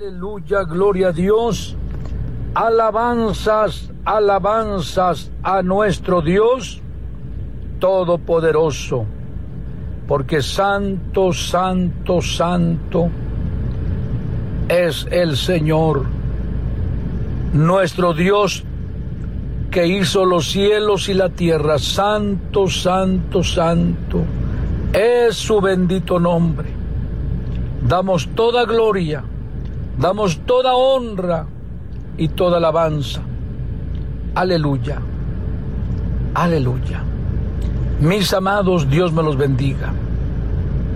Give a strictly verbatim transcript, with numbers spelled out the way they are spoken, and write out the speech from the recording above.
Aleluya, gloria a Dios. Alabanzas, alabanzas a nuestro Dios Todopoderoso, porque santo, santo, santo es el Señor, nuestro Dios que hizo los cielos y la tierra. Santo, santo, santo es su bendito nombre. Damos toda gloria, damos toda honra y toda alabanza. Aleluya, aleluya. Mis amados, Dios me los bendiga.